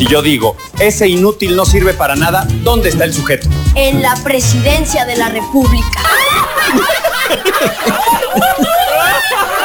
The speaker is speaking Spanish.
Y yo digo, ese inútil no sirve para nada, ¿dónde está el sujeto? En la presidencia de la República.